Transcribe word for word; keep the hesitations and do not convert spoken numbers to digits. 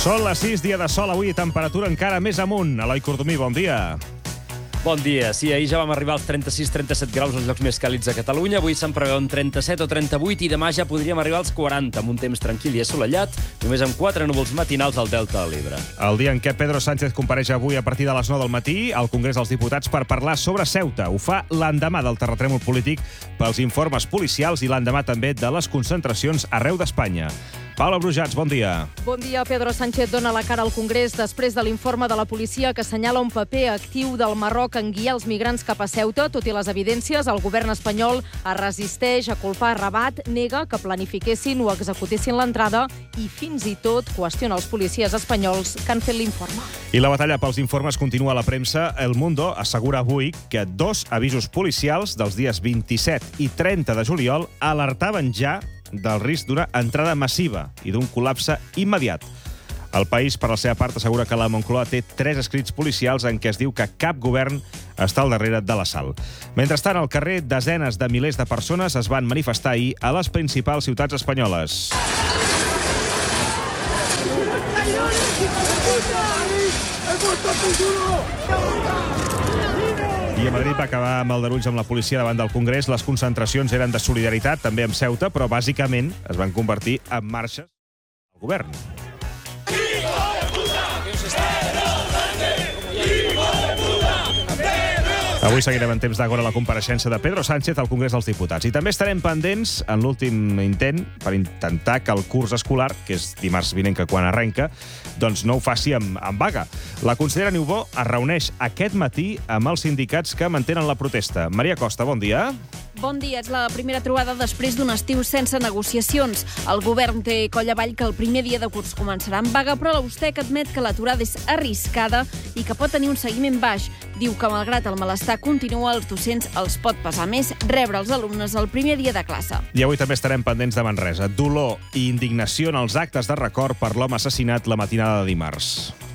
Són les sis, dia de sol, avui temperatura encara més amunt. Eloi Cordomí, bon dia. Bon dia. Sí, ahir ja vam arribar als trenta-sis trenta-set graus als llocs més càlids de Catalunya. Avui se'n preveuen trenta-set o trenta-vuit i demà ja podríem arribar als quaranta, amb un temps tranquil i assolellat, només amb quatre núvols matinals al Delta de l'Ebre. El dia en què Pedro Sánchez compareix avui a partir de les nou del matí al Congrés dels Diputats per parlar sobre Ceuta. Ho fa l'endemà del terratrèmol polític pels informes policials i l'endemà també de les concentracions arreu d'Espanya. Paula Brujats, bon dia. Bon dia. Pedro Sánchez dona la cara al Congrés després de l'informe de la policia que assenyala un paper actiu del Marroc en guiar els migrants cap a Ceuta. Tot i les evidències, el govern espanyol es resisteix a culpar Rabat, nega que planifiquessin o executessin l'entrada i fins i tot qüestiona els policies espanyols que han fet l'informe. I la batalla pels informes continua a la premsa. El Mundo assegura avui que dos avisos policials dels dies vint-i-set i trenta de juliol alertaven ja del risc d'una entrada massiva i d'un col·lapse immediat. El País, per la seva part, assegura que la Moncloa té tres escrits policials en què es diu que cap govern està al darrere de l'assalt. Mentrestant, al carrer, desenes de milers de persones es van manifestar ahir a les principals ciutats espanyoles. I a Madrid va acabar amb aldarulls amb la policia davant del Congrés. Les concentracions eren de solidaritat, també amb Ceuta, però bàsicament es van convertir en marxes al govern. Avui seguirem en temps d'agora la compareixença de Pedro Sánchez al Congrés dels Diputats. I també estarem pendents en l'últim intent per intentar que el curs escolar, que és dimarts vinent que quan arrenca, doncs no ho faci amb, amb vaga. La consellera Niubó es reuneix aquest matí amb els sindicats que mantenen la protesta. Maria Costa, bon dia. Bon dia. És la primera trobada després d'un estiu sense negociacions. El govern té coll avall que el primer dia de curs començarà amb vaga, però l'Ustec admet que l'aturada és arriscada i que pot tenir un seguiment baix. Diu que, malgrat el malestar continua, els docents els pot pesar més rebre els alumnes el primer dia de classe. I avui també estarem pendents de Manresa. Dolor i indignació en els actes de record per l'home assassinat la matinada de dimarts.